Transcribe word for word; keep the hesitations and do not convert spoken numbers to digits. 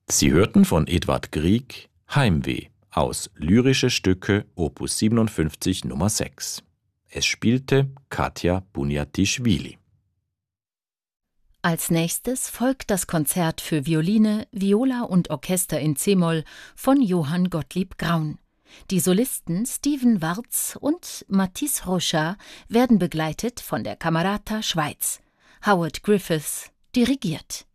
Sie hörten von Edward Grieg Heimweh aus Lyrische Stücke Opus siebenundfünfzig Nummer sechs. Es spielte Katja Bunjatischwili. Als nächstes folgt das Konzert für Violine, Viola und Orchester in c-Moll von Johann Gottlieb Graun. Die Solisten Steven Warz und Mathis Rocha werden begleitet von der Camerata Schweiz. Howard Griffiths dirigiert.